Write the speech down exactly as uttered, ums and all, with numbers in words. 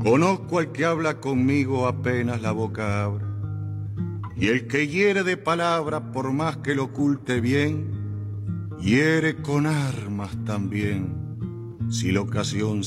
Conozco al que habla conmigo apenas la boca abre, y el que hiere de palabra por más que lo oculte bien, hiere con armas también, si la ocasión